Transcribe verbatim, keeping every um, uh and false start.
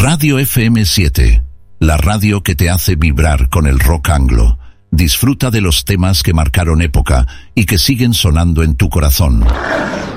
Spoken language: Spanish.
Radio F M siete, la radio que te hace vibrar con el rock anglo. Disfruta de los temas que marcaron época y que siguen sonando en tu corazón.